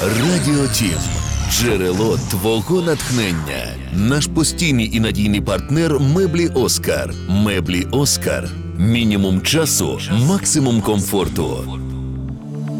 Радіо Тім. Джерело твого натхнення. Наш постійний і надійний партнер меблі Оскар. Меблі Оскар. Мінімум часу, максимум комфорту.